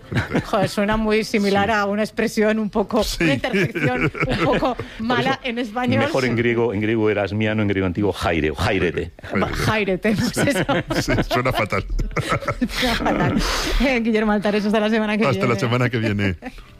Joder, suena muy similar a una expresión un poco, una interjección un poco mala en español. Mejor en griego erasmiano, en griego antiguo, jaire o jairete. Jairete, pues eso. Sí, suena fatal. Suena fatal. Guillermo Altares, hasta la semana que viene. Hasta la semana que viene.